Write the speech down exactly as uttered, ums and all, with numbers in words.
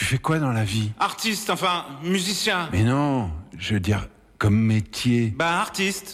fais quoi dans la vie? Artiste, enfin, musicien. Mais non, je veux dire, comme métier. Bah, artiste.